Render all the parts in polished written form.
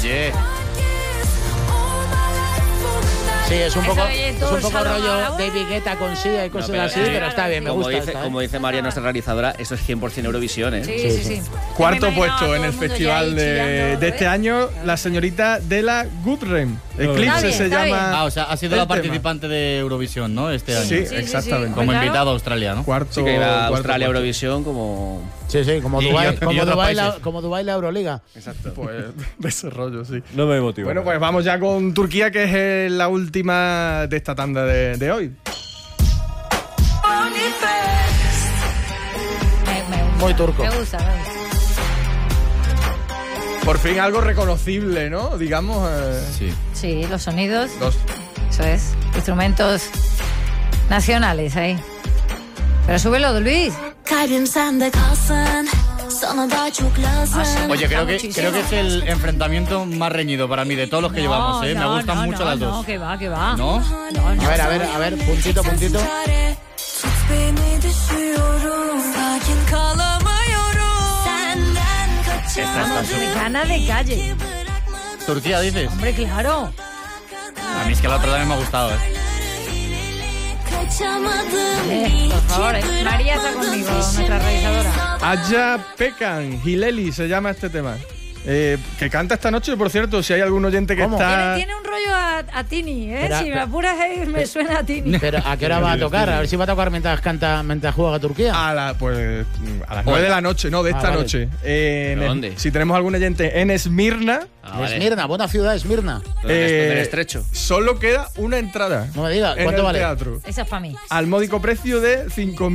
Oye. Sí, es un poco rollo Raúl. David Guetta con Sia y cosas pero así, pero está bien, me Como gusta. dice, como dice María, nuestra realizadora, eso es 100% Eurovisión, ¿eh? Sí. Cuarto Me he imaginado puesto a todo en el mundo ya festival ahí de chillando, este año, la señorita Della Gudrun. Está Eclipse bien, se está llama. Ah, o sea, ha sido el la tema. participante de Eurovisión, ¿no? Este año. Sí, Sí, exactamente. Como Claro. invitado a Australia, ¿no? Cuarto, Sí, que iba a cuarto Australia, puesto. Eurovisión, como... Sí, como Y Dubái, otros países. como Dubái la Euroliga. Exacto. Pues de ese rollo, sí. No me motiva. Bueno, pues vamos ya con Turquía, que es la última de esta tanda de hoy. Muy turco. Me gusta. Por fin algo reconocible, ¿no? Digamos. Sí. Sí, los sonidos, Dos. eso es. Instrumentos nacionales ahí. Pero súbelo, Luis. Oye, creo que es el enfrentamiento más reñido para mí de todos los que llevamos, ¿eh? Me gustan mucho las dos. No, que va. ¿No? A ver, puntito. Vamos, de gana de calle. Turquía, dices. Hombre, claro. A mí es que la otra también me ha gustado, ¿eh? Por favor, María está conmigo, nuestra realizadora. Aya Pekan, Hileli se llama este tema. Que canta esta noche, por cierto, si hay algún oyente que ¿Cómo? está... Tiene un rollo a Tini, ¿eh? Pero- Si me apuras, me suena a Tini. Pero ¿a qué hora va a tocar? A ver si va a tocar mientras juega Turquía. A las 9 de la noche, no, de esta vale. noche. ¿Dónde? Si tenemos algún oyente en Esmirna, Esmirna, buena ciudad, Esmirna. Del estrecho. solo queda una entrada. No me digas, en ¿cuánto el vale? teatro. Esa es para mí. Al módico precio de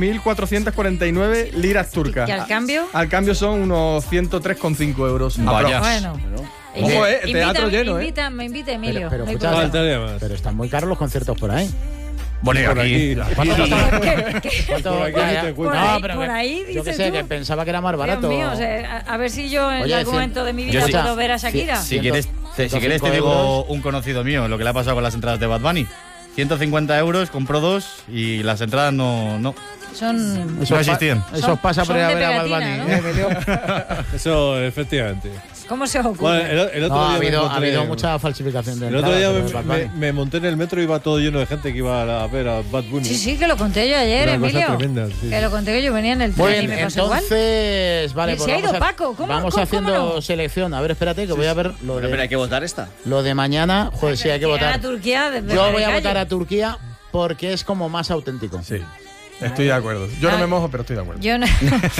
5.449 liras turcas. ¿Y al cambio? Al cambio son unos 103,5 euros. Vaya. aprox. Bueno. Ojo, el teatro lleno, Me invita Emilio. Pero no hay escucha, problema. Faltaría más. Pero están muy caros los conciertos por ahí. Bueno, y Por aquí. aquí. ¿Cuánto costaba? ¿Qué? ¿Cuánto? Por aquí Ya, no ya. te Por encuentras. ahí, pero por ahí, yo qué dices sé, tú. que pensaba que era más barato. Dios mío, o sea, a ver si yo en Oye, algún momento de mi vida yo sí. puedo ver a Shakira. Si quieres te 105 digo euros. un conocido mío, lo que le ha pasado con las entradas de Bad Bunny. 150 euros, compró dos y las entradas no Son... no existían. Eso os pasa por ir a son de ver a Bad pegatina, Bunny, ¿no? Emilio? Eso, efectivamente. ¿Cómo se os ocurre? Bueno, el otro No, día ha me habido encontré- mucha falsificación de El otro día entradas de Bad Bunny. me monté en el metro y iba todo lleno de gente que iba a ver a Bad Bunny. Sí, que lo conté yo ayer, Una cosa Emilio. tremenda, sí. Que lo conté que yo venía en el Muy tren y bien, me pasó igual. entonces, vale, Y pues se ha vamos ido Paco, ¿cómo- vamos cómo haciendo no? selección. A ver, espérate, que voy a ver lo Pero de, hay que votar esta. lo de mañana. Joder, sí, hay que Gana votar. Turquía de Yo de voy a calle. votar a Turquía porque es como más auténtico. Sí, estoy de acuerdo. Yo no me mojo, pero estoy de acuerdo. Yo no,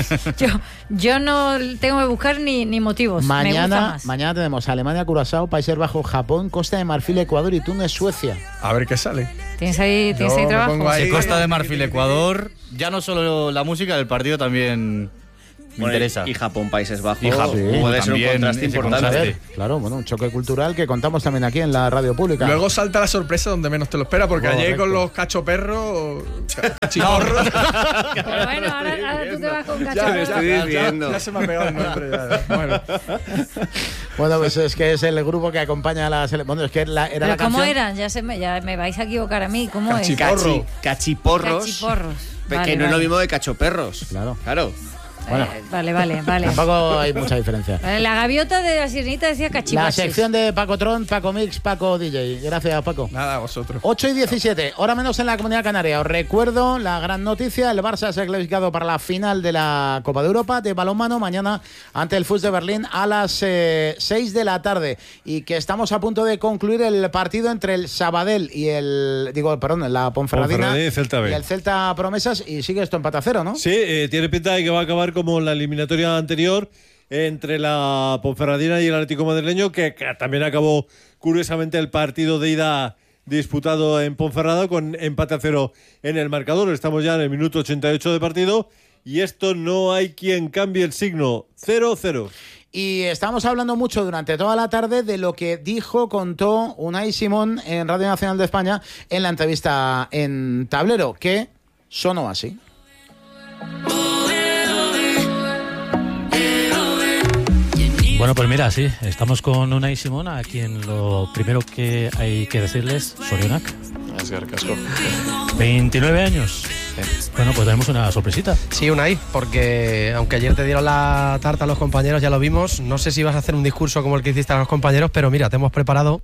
yo no tengo que buscar ni motivos. me gusta Mañana, más. mañana tenemos Alemania, Curazao, Países Bajos, Japón, Costa de Marfil, Ecuador y Túnez, Suecia. A ver qué sale. ¿Tienes ahí Yo me trabajo? pongo ahí. De Costa de Marfil, Ecuador, ya no solo la música del partido también me Bueno, interesa. Y Japón, Países Bajos. Y Japón, puede ser un también, contraste ese importante. contraste. Claro, bueno, un choque cultural que contamos también aquí en la radio pública. Luego salta la sorpresa donde menos te lo espera, porque ayer Correcto. con los cachoperros, cachiporros. Pero bueno, ahora tú te vas con Ya cachorro. me estoy diciendo. Ya se me ha pegado el nombre. Ya. Bueno, Bueno, pues es que es el grupo que acompaña a la selección. Bueno, es que era ¿Pero la cómo canción. eran? Ya me vais a equivocar a mí. ¿Cómo es? Cachiporro. Cachiporros. Cachiporros. Que Vale, no es lo vale. mismo de cachoperros. Claro. Claro. Bueno. Vale. Tampoco hay mucha diferencia. Vale, la gaviota de la sirenita decía La cachivaches. sección de Paco Tron, Paco Mix, Paco DJ. Gracias, Paco. nada, vosotros. 8:17, hora menos en la Comunidad Canaria. Os recuerdo la gran noticia: el Barça se ha clasificado para la final de la Copa de Europa de balonmano mañana ante el FUS de Berlín a las 6 de la tarde. Y que estamos a punto de concluir el partido entre el Sabadell y la Ponferradina Ponferradina y Celta B. y el Celta Promesas. Y sigue esto empate a 0, ¿no? Sí, tiene pinta de que va a acabar como la eliminatoria anterior entre la Ponferradina y el Atlético Madrileño, que también acabó curiosamente el partido de ida disputado en Ponferrada con empate a 0 en el marcador. Estamos ya en el minuto 88 de partido y esto no hay quien cambie el signo. 0-0. Y estamos hablando mucho durante toda la tarde de lo que contó Unai Simón en Radio Nacional de España en la entrevista en Tablero, que sonó así. Bueno, pues mira, sí, estamos con Unai Simón, a quien lo primero que hay que decirles, Sorionak. 29 años. Bueno, pues tenemos una sorpresita. Sí, Unai, porque aunque ayer te dieron la tarta a los compañeros, ya lo vimos, no sé si vas a hacer un discurso como el que hiciste a los compañeros, pero mira, te hemos preparado.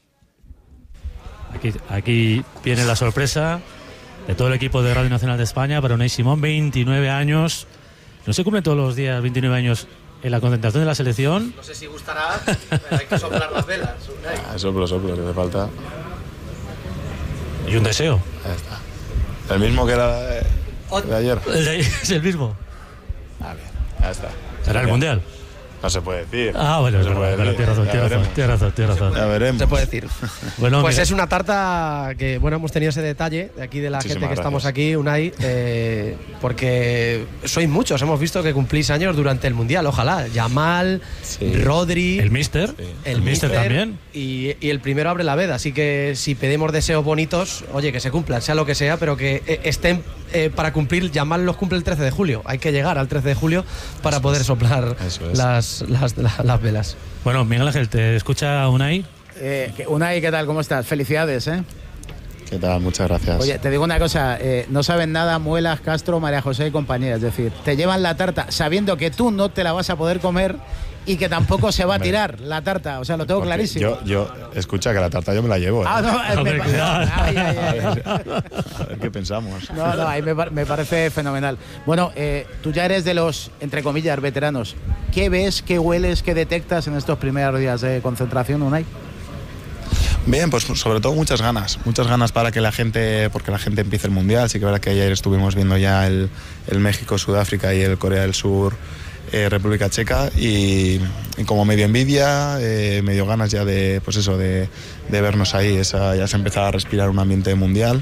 Aquí viene la sorpresa de todo el equipo de Radio Nacional de España para Unai Simón, 29 años. No se cumplen todos los días 29 años en la concentración de la selección. No sé si gustará, pero hay que soplar las velas, Unai. Soplo, que hace falta. Y un deseo. Ahí está. El mismo que era de ayer. Es el mismo. Ah, bien, ya está. ¿Será el Mundial? No se puede decir. Ah, bueno, no se puede decir. Tienes razón. Ya veremos. Se puede decir. Bueno, pues mira. es una tarta que, bueno, hemos tenido ese detalle de aquí de la Muchísimas gente que estamos gracias. aquí, Unai, porque sois muchos, hemos visto que cumplís años durante el Mundial, ojalá. Yamal, Sí. Rodri, El Mister. Sí. El Mister también. y el primero abre la veda, así que si pedimos deseos bonitos, oye, que se cumplan, sea lo que sea, pero que estén para cumplir. Yamal los cumple el 13 de julio, hay que llegar al 13 de julio para poder soplar Eso es. las velas. Bueno, Miguel Ángel, ¿te escucha Unai? Unai, ¿qué tal? ¿Cómo estás? Felicidades, ¿eh? ¿Qué tal? Muchas gracias. Oye, te digo una cosa, no saben nada Muelas, Castro, María José y compañía. Es decir, te llevan la tarta sabiendo que tú no te la vas a poder comer y que tampoco se va a tirar la tarta. O sea, lo tengo Porque clarísimo. Yo, escucha, que la tarta yo me la llevo. ¿eh? Ah, no, Hombre, cuidado. ay. A ver qué pensamos. No, ahí me parece fenomenal. Bueno, tú ya eres de los, entre comillas, veteranos. ¿Qué ves, qué hueles, qué detectas en estos primeros días de concentración, Unai? Bien, pues sobre todo muchas ganas para que porque la gente empiece el Mundial. Sí que es verdad que ayer estuvimos viendo ya el México, Sudáfrica y el Corea del Sur, República Checa, y como medio envidia, medio ganas ya de vernos ahí. Ya se empezaba a respirar un ambiente mundial.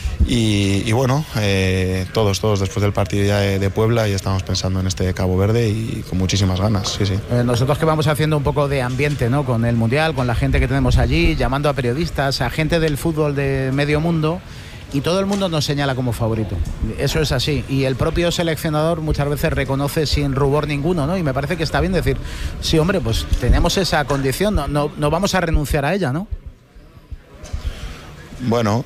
Y bueno, todos después del partido ya de Puebla, y estamos pensando en este Cabo Verde y con muchísimas ganas, sí. Nosotros que vamos haciendo un poco de ambiente, ¿no? Con el Mundial, con la gente que tenemos allí, llamando a periodistas, a gente del fútbol de medio mundo, y todo el mundo nos señala como favorito. Eso es así. Y el propio seleccionador muchas veces reconoce sin rubor ninguno, ¿no? Y me parece que está bien decir, sí, hombre, pues tenemos esa condición, no vamos a renunciar a ella, ¿no? Bueno,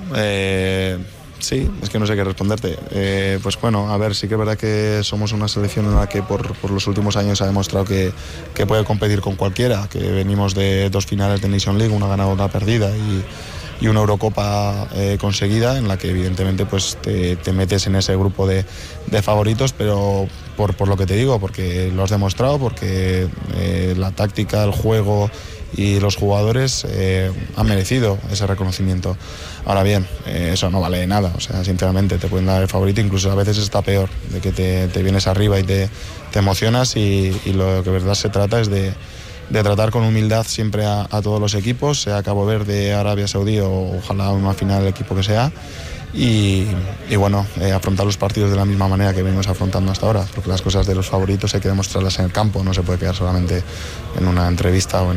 sí, es que no sé qué responderte. Pues bueno, a ver, sí que es verdad que somos una selección en la que por los últimos años ha demostrado que puede competir con cualquiera, que venimos de 2 finales de Nation League, una ganada, otra perdida, y una Eurocopa conseguida, en la que evidentemente pues te metes en ese grupo de favoritos, pero por lo que te digo, porque lo has demostrado, porque la táctica, el juego y los jugadores han merecido ese reconocimiento. Ahora bien, eso no vale de nada, o sea, sinceramente te pueden dar el favorito, incluso a veces está peor, de que te vienes arriba y te emocionas, y lo que de verdad se trata es de tratar con humildad siempre a todos los equipos, sea Cabo Verde, Arabia Saudí o ojalá una final el equipo que sea, y bueno, afrontar los partidos de la misma manera que venimos afrontando hasta ahora, porque las cosas de los favoritos hay que demostrarlas en el campo, no se puede quedar solamente en una entrevista o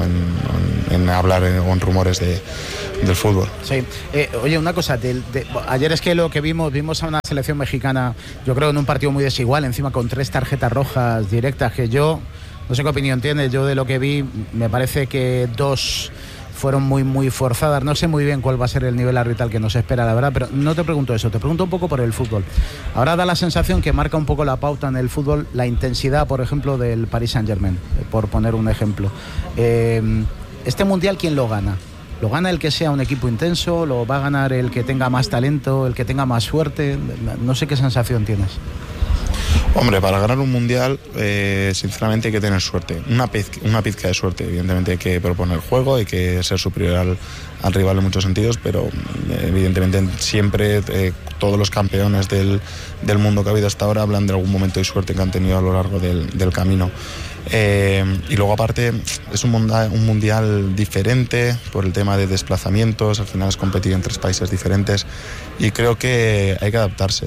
en hablar o en rumores del fútbol. Sí. Oye, una cosa, ayer es que lo que vimos a una selección mexicana, yo creo en un partido muy desigual, encima con 3 tarjetas rojas directas, que yo, no sé qué opinión tienes, yo de lo que vi, me parece que 2 fueron muy forzadas. No sé muy bien cuál va a ser el nivel arbitral que nos espera, la verdad, pero no te pregunto eso, te pregunto un poco por el fútbol. Ahora da la sensación que marca un poco la pauta en el fútbol la intensidad, por ejemplo, del Paris Saint-Germain, por poner un ejemplo. Este Mundial, ¿quién lo gana? ¿Lo gana el que sea un equipo intenso? ¿Lo va a ganar el que tenga más talento, el que tenga más suerte? No sé qué sensación tienes. Hombre, para ganar un mundial, sinceramente hay que tener suerte, una pizca de suerte. Evidentemente hay que proponer el juego, hay que ser superior al rival en muchos sentidos, pero evidentemente siempre todos los campeones del mundo que ha habido hasta ahora hablan de algún momento de suerte que han tenido a lo largo del camino. Y luego aparte es un mundial diferente por el tema de desplazamientos, al final es competir en 3 países diferentes, y creo que hay que adaptarse.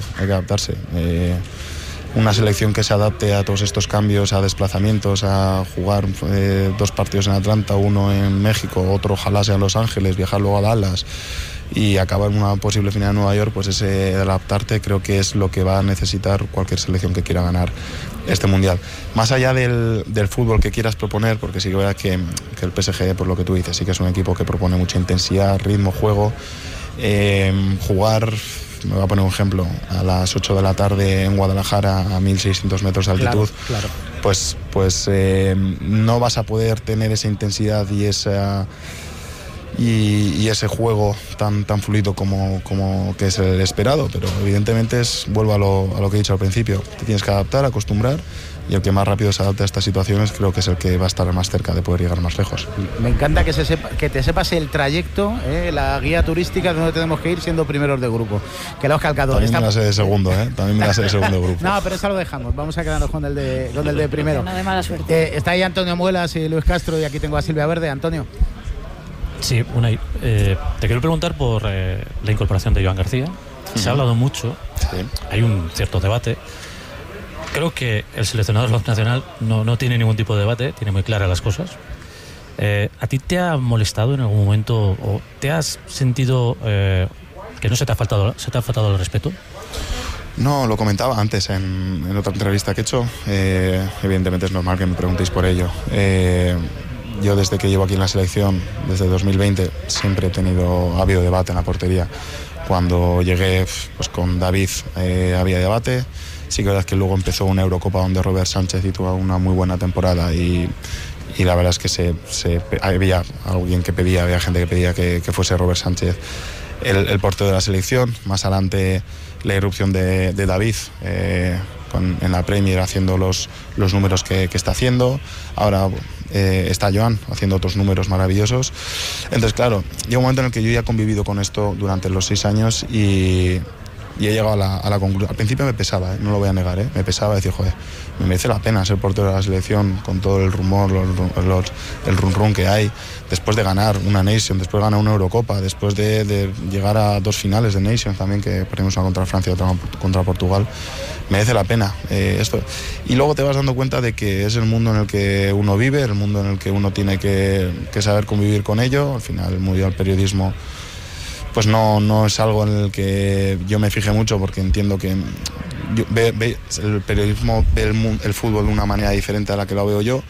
Una selección que se adapte a todos estos cambios, a desplazamientos, a jugar 2 partidos en Atlanta, 1 en México, otro ojalá sea en Los Ángeles, viajar luego a Dallas y acabar en una posible final en Nueva York, pues ese adaptarte creo que es lo que va a necesitar cualquier selección que quiera ganar este mundial. Más allá del fútbol que quieras proponer, porque sí que verdad que el PSG, por lo que tú dices, sí que es un equipo que propone mucha intensidad, ritmo, juego, jugar me voy a poner un ejemplo, a las 8 de la tarde en Guadalajara a 1.600 metros de altitud, Claro. pues no vas a poder tener esa intensidad y esa y ese juego tan fluido como que es el esperado, pero evidentemente vuelvo a lo que he dicho al principio, te tienes que adaptar, acostumbrar, y el que más rápido se adapte a estas situaciones creo que es el que va a estar más cerca de poder llegar más lejos. Me encanta que te sepas el trayecto, la guía turística de donde tenemos que ir siendo primeros de grupo, que lo has calcado. También me la sé de segundo, también me la sé de segundo grupo. No, pero eso lo dejamos, vamos a quedarnos con el de primero. No de mala suerte. Está ahí Antonio Muelas y Luis Castro, y aquí tengo a Silvia Verde. Antonio. Sí, Unai, te quiero preguntar por la incorporación de Joan García. Se ha hablado mucho, hay un cierto debate. Creo que el seleccionador nacional no tiene ningún tipo de debate, tiene muy claras las cosas. ¿A ti te ha molestado en algún momento o te has sentido que no se te ha faltado el respeto? No, lo comentaba antes en otra entrevista que he hecho. Evidentemente es normal que me preguntéis por ello. Yo desde que llevo aquí en la selección, desde 2020, siempre ha habido debate en la portería. Cuando llegué pues con David había debate. Sí que es verdad que luego empezó una Eurocopa donde Robert Sánchez hizo una muy buena temporada y la verdad es que había alguien que pedía, había gente que pedía que fuese Robert Sánchez el portero de la selección. Más adelante la irrupción de David en la Premier haciendo los números que está haciendo. Ahora está Joan haciendo otros números maravillosos. Entonces, claro, llega un momento en el que yo ya he convivido con esto durante los 6 años y he llegado a la conclusión. Al principio me pesaba, no lo voy a negar, me pesaba decir, joder, me merece la pena ser portero de la selección con todo el rumor, el run que hay, después de ganar una Nation, después de ganar una Eurocopa, después de llegar a 2 finales de Nations también, que perdimos una contra Francia y otra contra Portugal. Merece la pena esto. Y luego te vas dando cuenta de que es el mundo en el que uno vive, el mundo en el que uno tiene que saber convivir con ello. Al final el mundo del periodismo pues no es algo en el que yo me fije mucho, porque entiendo que el periodismo ve el fútbol de una manera diferente a la que lo veo yo,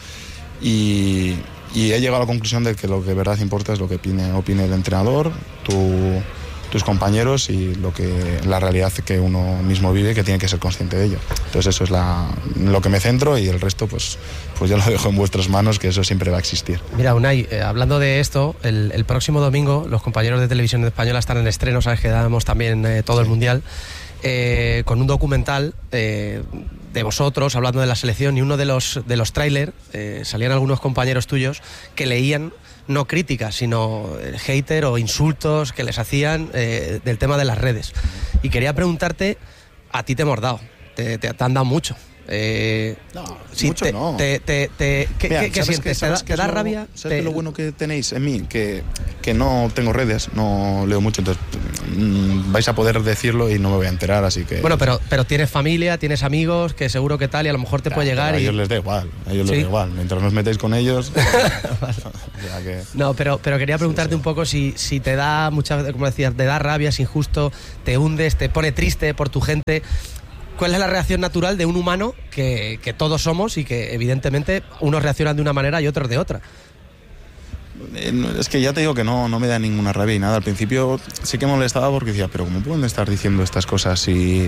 y he llegado a la conclusión de que lo que de verdad importa es lo que opine el entrenador, tus compañeros, y la realidad que uno mismo vive, que tiene que ser consciente de ello. Entonces eso es lo que me centro, y el resto pues ya lo dejo en vuestras manos, que eso siempre va a existir. Mira, Unai, hablando de esto, el próximo domingo los compañeros de Televisión Española están en estreno, sabes que damos también todo el Mundial, con un documental de vosotros hablando de la selección, y uno de los trailers salían algunos compañeros tuyos que leían no críticas, sino hater o insultos que les hacían del tema de las redes. Y quería preguntarte, a ti te hemos dado, te han dado mucho. No, sí, mucho no. ¿Qué sientes? ¿Te da rabia? ¿Sabes lo bueno que tenéis en mí? Que no tengo redes, no leo mucho, entonces vais a poder decirlo y no me voy a enterar, así que... Bueno, pero tienes familia, tienes amigos, que seguro que tal, y a lo mejor te puede llegar. A ellos les da igual, les da igual. Mientras nos metéis con ellos... No, pero quería preguntarte un poco si te da, muchas veces, como decías, te da rabia, es injusto, te hundes, te pone triste por tu gente. ¿Cuál es la reacción natural de un humano que todos somos, y que evidentemente unos reaccionan de una manera y otros de otra? Es que ya te digo que no me da ninguna rabia y nada. Al principio sí que me molestaba, porque decía, pero ¿cómo pueden estar diciendo estas cosas si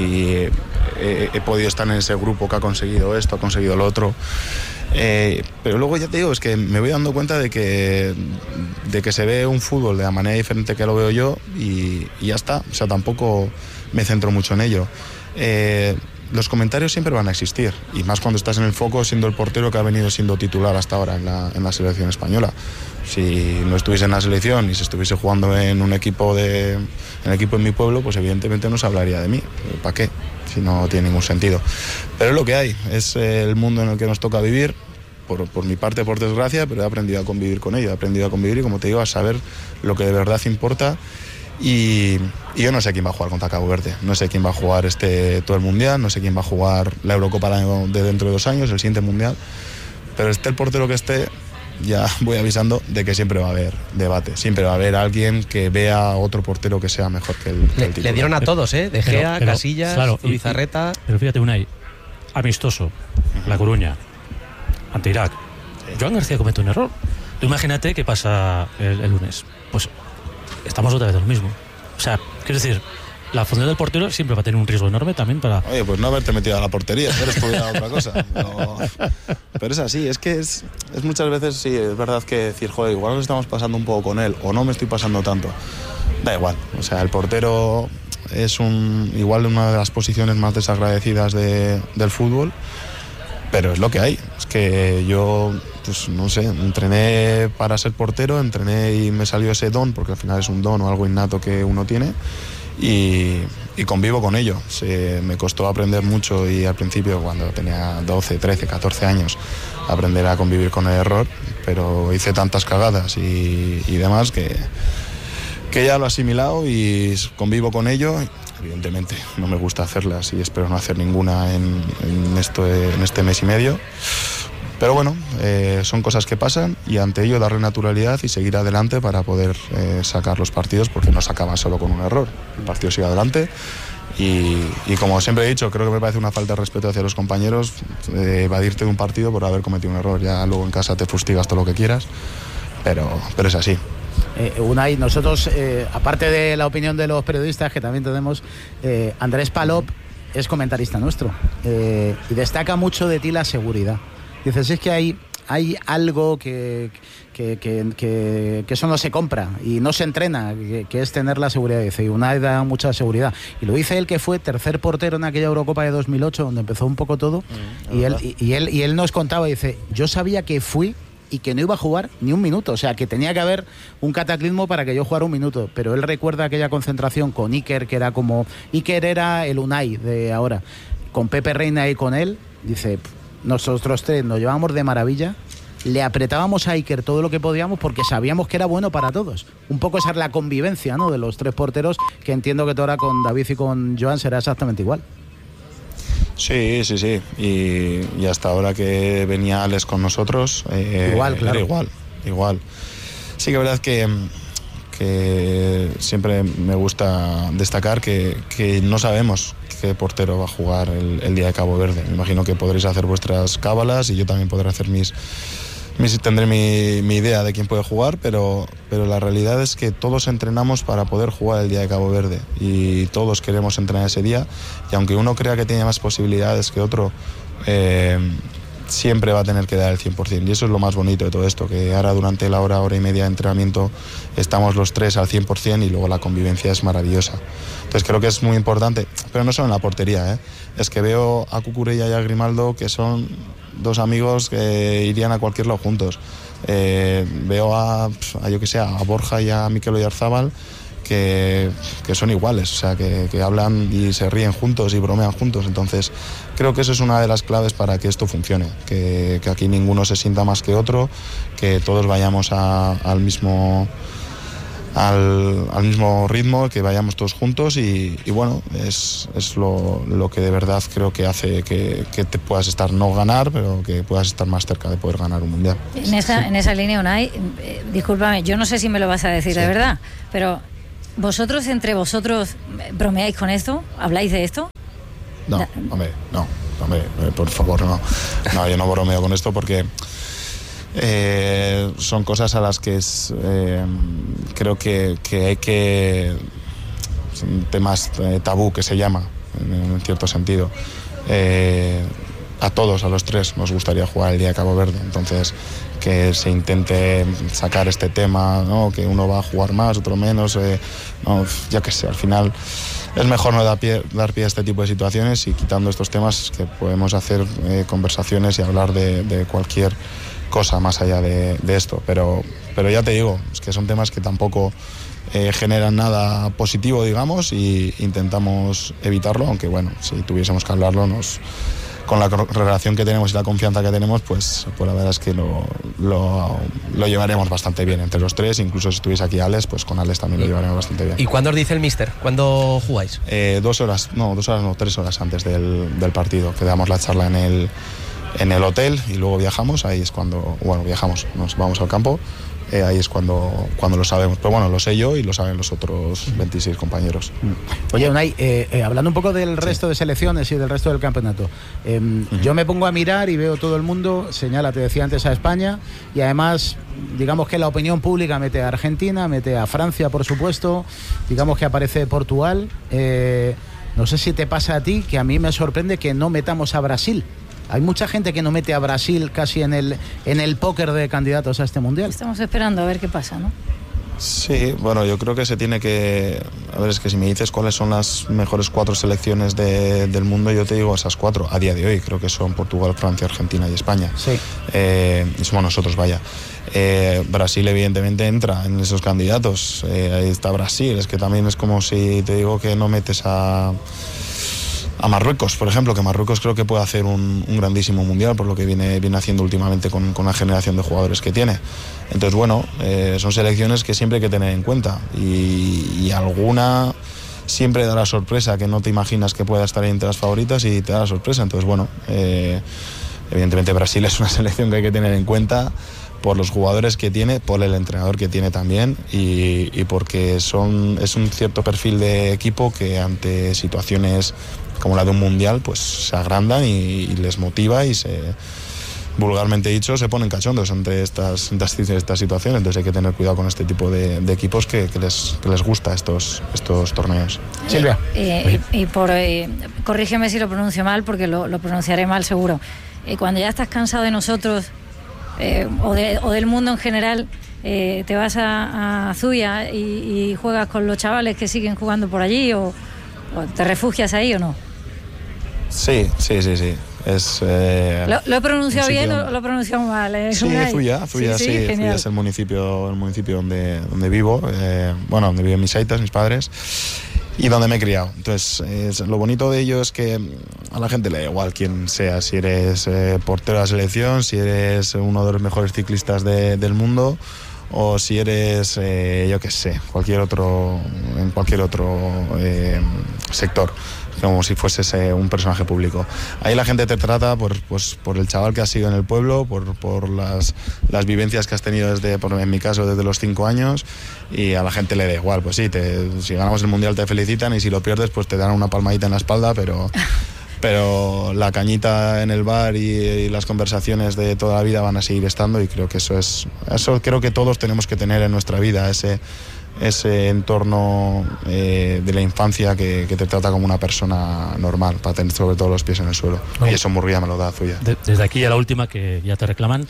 he podido estar en ese grupo que ha conseguido esto, ha conseguido lo otro? Pero luego ya te digo, es que me voy dando cuenta de que se ve un fútbol de la manera diferente que lo veo yo, y ya está. O sea, tampoco me centro mucho en ello. Los comentarios siempre van a existir, y más cuando estás en el foco, siendo el portero que ha venido siendo titular hasta ahora en la selección española. Si no estuviese en la selección y se estuviese jugando en un equipo en mi pueblo, pues evidentemente no se hablaría de mí. ¿Para qué? Si no tiene ningún sentido. Pero es lo que hay, es el mundo en el que nos toca vivir, por mi parte, por desgracia, pero he aprendido a convivir con ello, he aprendido a convivir y, como te digo, a saber lo que de verdad importa. Y yo no sé quién va a jugar contra Cabo Verde, no sé quién va a jugar todo el Mundial, no sé quién va a jugar la Eurocopa de dentro de 2 años, el siguiente Mundial, pero esté el portero que esté, ya voy avisando de que siempre va a haber debate, siempre va a haber alguien que vea a otro portero que sea mejor que el titular. Le dieron a todos, De Gea, Casillas, claro, Zubizarreta... Pero fíjate, Unai, amistoso, La Coruña, ante Irak, Joan García comete un error. Tú imagínate qué pasa el lunes. Pues estamos otra vez en lo mismo. O sea, quiero decir, la función del portero siempre va a tener un riesgo enorme también para... Oye, pues no haberte metido a la portería, haber estudiado otra cosa. No. Pero es así, es que es muchas veces, sí, es verdad que decir, joder, igual nos estamos pasando un poco con él, o no me estoy pasando tanto. Da igual, o sea, el portero es igual una de las posiciones más desagradecidas del fútbol, pero es lo que hay. Es que yo, pues no sé, entrené para ser portero, entrené y me salió ese don, porque al final es un don o algo innato que uno tiene. Y convivo con ello. Me costó aprender mucho y al principio, cuando tenía 12, 13, 14 años, aprender a convivir con el error, pero hice tantas cagadas y demás que ya lo he asimilado y convivo con ello. Evidentemente no me gusta hacerlas y espero no hacer ninguna en este mes y medio. Pero bueno, son cosas que pasan y ante ello darle naturalidad y seguir adelante para poder sacar los partidos, porque no se acaban solo con un error. El partido sigue adelante y como siempre he dicho, creo que me parece una falta de respeto hacia los compañeros evadirte de un partido por haber cometido un error. Ya luego en casa te fustigas todo lo que quieras, pero es así. Unai, nosotros, aparte de la opinión de los periodistas que también tenemos, Andrés Palop es comentarista nuestro y destaca mucho de ti la seguridad. Dices, es que hay algo que eso no se compra y no se entrena, que es tener la seguridad. Dice, y Unai da mucha seguridad. Y lo dice él, que fue tercer portero en aquella Eurocopa de 2008, donde empezó un poco todo. Y él nos contaba, dice, yo sabía que fui y que no iba a jugar ni un minuto, o sea, que tenía que haber un cataclismo para que yo jugara un minuto, pero él recuerda aquella concentración con Iker, que era como... Iker era el Unai de ahora, con Pepe Reina y con él, dice... Nosotros tres nos llevábamos de maravilla, le apretábamos a Iker todo lo que podíamos porque sabíamos que era bueno para todos. Un poco esa es la convivencia, ¿no?, de los tres porteros, que entiendo que ahora con David y con Joan será exactamente igual. Sí. Y hasta ahora que venía Alex con nosotros, igual, claro. Era igual. Sí que es verdad que siempre me gusta destacar que no sabemos qué portero va a jugar el día de Cabo Verde. Me imagino que podréis hacer vuestras cábalas y yo también podré hacer tendré mi idea de quién puede jugar, pero la realidad es que todos entrenamos para poder jugar el día de Cabo Verde y todos queremos entrenar ese día, y aunque uno crea que tiene más posibilidades que otro, siempre va a tener que dar el 100%, y eso es lo más bonito de todo esto, que ahora durante la hora y media de entrenamiento estamos los tres al 100% y luego la convivencia es maravillosa. Entonces creo que es muy importante, pero no solo en la portería, es que veo a Cucurella y a Grimaldo, que son dos amigos que irían a cualquier lado juntos. Veo a Borja y a Mikel Oyarzábal, que son iguales, o sea, que hablan y se ríen juntos y bromean juntos. Entonces creo que eso es una de las claves para que esto funcione, que aquí ninguno se sienta más que otro, que todos vayamos al mismo ritmo, que vayamos todos juntos y bueno, es lo que de verdad creo que hace que te puedas no ganar, pero que puedas estar más cerca de poder ganar un mundial. En esa línea, Unai, discúlpame, yo no sé si me lo vas a decir de verdad, pero ¿vosotros entre vosotros bromeáis con esto? ¿Habláis de esto? No, por favor, no. No, yo no bromeo con esto porque son cosas a las que creo que hay que... Son temas tabú, que se llama, en cierto sentido. A todos, a los tres, nos gustaría jugar el día de Cabo Verde. Entonces, que se intente sacar este tema, ¿no?, que uno va a jugar más, otro menos, ya que sé, al final es mejor no dar pie a este tipo de situaciones, y quitando estos temas que podemos hacer conversaciones y hablar de cualquier cosa más allá de esto, pero ya te digo, es que son temas que tampoco generan nada positivo, digamos, y intentamos evitarlo, aunque bueno, si tuviésemos que hablarlo, con la relación que tenemos y la confianza que tenemos, pues la verdad es que lo llevaremos bastante bien entre los tres. Incluso si estuviese aquí Alex, pues con Alex también lo llevaremos bastante bien. ¿Y cuándo os dice el míster? ¿Cuándo jugáis? 3 horas antes del partido, que damos la charla en el hotel y luego viajamos. Ahí es cuando, viajamos, nos vamos al campo ahí es cuando lo sabemos. Pero bueno, lo sé yo y lo saben los otros 26 compañeros. Oye, Unai, hablando un poco del resto de selecciones y del resto del campeonato, yo me pongo a mirar y veo todo el mundo, señala, te decía antes, a España, y además, digamos que la opinión pública mete a Argentina, mete a Francia, por supuesto, digamos que aparece Portugal. No sé si te pasa a ti, que a mí me sorprende que no metamos a Brasil. Hay mucha gente que no mete a Brasil casi en el póker de candidatos a este mundial. Estamos esperando a ver qué pasa, ¿no? Sí, bueno, yo creo que se tiene que... A ver, es que si me dices cuáles son las mejores 4 selecciones del mundo, yo te digo esas 4. A día de hoy creo que son Portugal, Francia, Argentina y España. Sí. Y somos nosotros, vaya. Brasil evidentemente entra en esos candidatos. Ahí está Brasil. Es que también es como si te digo que no metes a Marruecos, por ejemplo, que Marruecos creo que puede hacer un grandísimo mundial por lo que viene haciendo últimamente con la generación de jugadores que tiene. Entonces, bueno, son selecciones que siempre hay que tener en cuenta y alguna siempre da la sorpresa, que no te imaginas que pueda estar entre las favoritas y te da la sorpresa. Entonces, bueno, evidentemente Brasil es una selección que hay que tener en cuenta por los jugadores que tiene, por el entrenador que tiene también y porque es un cierto perfil de equipo que ante situaciones como la de un mundial pues se agrandan y les motiva y vulgarmente dicho se ponen cachondos ante estas situaciones. Entonces hay que tener cuidado con este tipo de equipos que les gusta estos torneos. Silvia. Corrígeme si lo pronuncio mal, porque lo pronunciaré mal seguro. Cuando ya estás cansado de nosotros o del mundo en general, te vas a Zuya y juegas con los chavales que siguen jugando por allí, o te refugias ahí o no. Sí. ¿Lo he pronunciado bien o lo he pronunciado mal? Sí, Zuya es el municipio donde vivo, donde viven mis aitas, mis padres, y donde me he criado. Entonces, lo bonito de ello es que a la gente le da igual quién sea, si eres portero de la selección, si eres uno de los mejores ciclistas del mundo, o si eres, yo qué sé, en cualquier otro sector, como si fueses un personaje público. Ahí la gente te trata por el chaval que has sido en el pueblo, por las vivencias que has tenido en mi caso, desde los 5 años, y a la gente le da igual. Pues sí, si ganamos el mundial te felicitan, y si lo pierdes pues te dan una palmadita en la espalda, pero la cañita en el bar y las conversaciones de toda la vida van a seguir estando, y creo que eso creo que todos tenemos que tener en nuestra vida, ese entorno de la infancia que te trata como una persona normal, para tener sobre todo los pies en el suelo. Y eso Murguía me lo da, Zuya. Desde aquí a la última, que ya te reclaman,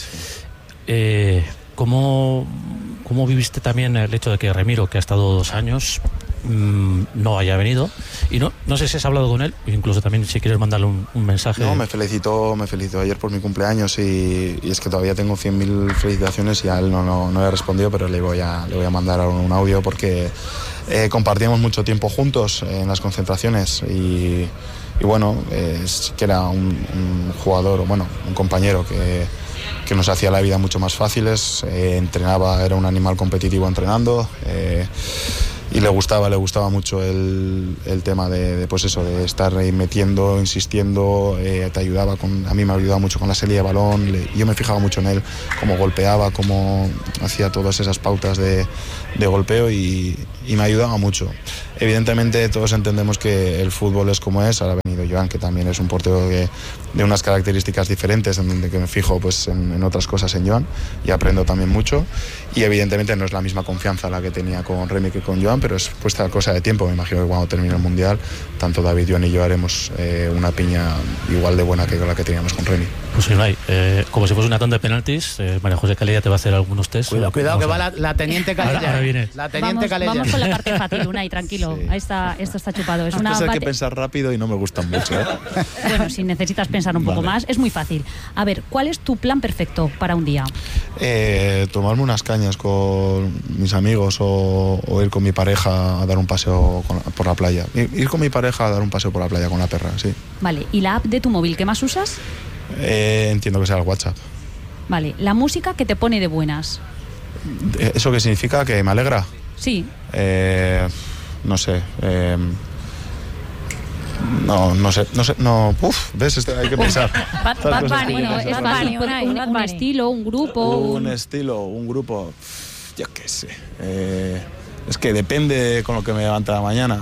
¿cómo viviste también el hecho de que Remiro, que ha estado 2 años, no haya venido? Y no sé si has hablado con él, incluso también si quieres mandarle un mensaje. No, me felicitó ayer por mi cumpleaños, y es que todavía tengo 100.000 felicitaciones y a él no le he respondido, pero le voy a mandar un audio, porque compartíamos mucho tiempo juntos en las concentraciones y bueno, que era un jugador, un compañero que nos hacía la vida mucho más fáciles, entrenaba, era un animal competitivo entrenando, y le gustaba mucho el tema de estar ahí metiendo, insistiendo, te ayudaba a mí me ayudaba mucho con la salida de balón, yo me fijaba mucho en él, cómo golpeaba, cómo hacía todas esas pautas de golpeo, y me ayudaba mucho. Evidentemente todos entendemos que el fútbol es como es. Ahora ha venido Joan, que también es un portero de unas características diferentes, en donde que me fijo pues en otras cosas en Joan, y aprendo también mucho, y evidentemente no es la misma confianza la que tenía con Remy que con Joan, pero es puesta cosa de tiempo. Me imagino que cuando termine el mundial, tanto David, Joan y yo haremos una piña igual de buena que la que teníamos con Remy. Pues Unai, como si fuese una tanda de penaltis, María José Calella te va a hacer algunos test. Cuidado que va la teniente Calella. Ahora viene. La teniente Calella. Vamos con la parte fácil, Unai, tranquilo. Sí. Esto está chupado. Es hay que pensar rápido y no me gustan mucho. Bueno, si necesitas pensar un poco más, es muy fácil. A ver, ¿cuál es tu plan perfecto para un día? Tomarme unas cañas con mis amigos o ir con mi pareja a dar un paseo por la playa. Ir con mi pareja a dar un paseo por la playa con la perra, sí. Vale, ¿y la app de tu móvil que más usas? Entiendo que sea el WhatsApp. Vale, ¿la música que te pone de buenas? ¿Eso qué significa? ¿Que me alegra? Sí. No sé. No sé. ¿Ves? Hay que pensar. Bad Bunny, bueno, es fácil. Un estilo, un grupo. Un grupo. Yo qué sé. Es que depende con lo que me levante la mañana.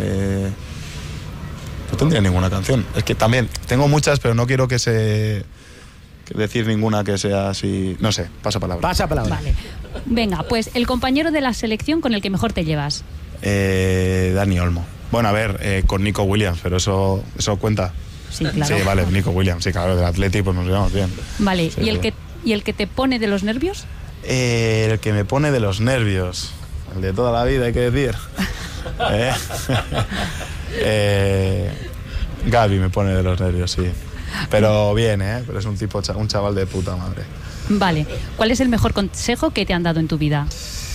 No tendría ninguna canción. Es que también tengo muchas, pero no quiero que decir ninguna que sea así. No sé, pasa palabra. Pasa palabra. Vale. Venga, pues el compañero de la selección con el que mejor te llevas. Dani Olmo. Bueno, a ver, con Nico Williams, pero eso cuenta. Sí, claro. Sí, vale, Nico Williams. Sí, claro, del Atleti, pues nos llevamos bien. Vale, Sí, ¿y el que te pone de los nervios? El que me pone de los nervios. El de toda la vida, hay que decir. Gaby me pone de los nervios, sí. Pero bien, pero es un chaval de puta madre. Vale. ¿Cuál es el mejor consejo que te han dado en tu vida?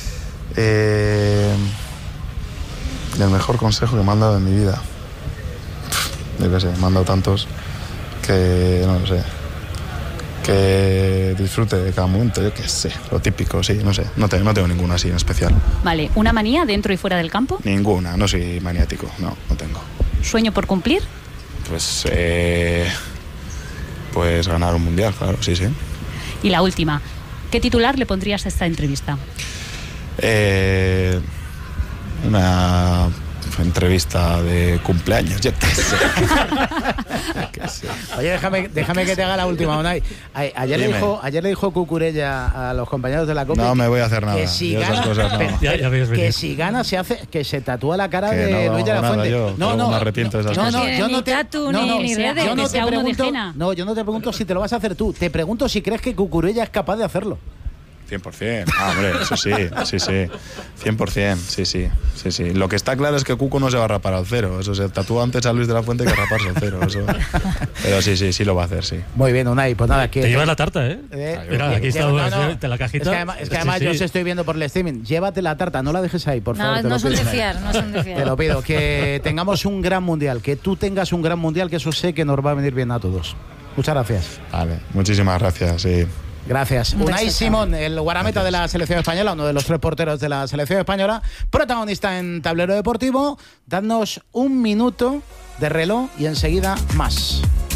El mejor consejo que me han dado en mi vida. Yo qué sé, me han dado tantos que no lo sé. Que disfrute de cada momento, yo qué sé. Lo típico, sí, no sé. No tengo ninguna así en especial. Vale. ¿Una manía dentro y fuera del campo? Ninguna, no soy maniático, no tengo. ¿Sueño por cumplir? Pues ganar un mundial, claro, sí. Y la última. ¿Qué titular le pondrías a esta entrevista? Una entrevista de cumpleaños, yo qué sé. Oye, déjame que te haga la última, Unai. Ayer le dijo Cucurella a los compañeros de la Copa. No me voy a hacer nada. Que si yo gana, esas cosas no. que si gana que se tatúa la cara Que de no Luis de la hago nada Fuente. yo, luego me arrepiento de esas cosas. Yo no te ni redes, yo no que te sea uno de pregunto, Jena. no, yo no te pregunto si te lo vas a hacer tú. Te pregunto si crees que Cucurella es capaz de hacerlo. 100%. Hombre, eso sí. 100%, sí. Lo que está claro es que Cuco no se va a rapar al cero. Eso se tatúa antes a Luis de la Fuente que raparse al cero. Eso. Pero sí lo va a hacer, sí. Muy bien, Unai, pues nada. Te llevas la tarta, ¿eh? Mira, aquí está la cajita. Es que además yo os estoy viendo por el streaming. Llévate la tarta, no la dejes ahí, por favor. No son de fiar, no son de fiar. Te lo pido, que tengamos un gran mundial, que tú tengas un gran mundial, que eso sé que nos va a venir bien a todos. Muchas gracias. Vale, muchísimas gracias, sí. Gracias. Unai Simón, el guardameta de la selección española, uno de los 3 porteros de la selección española, protagonista en Tablero Deportivo. Dadnos un minuto de reloj y enseguida más.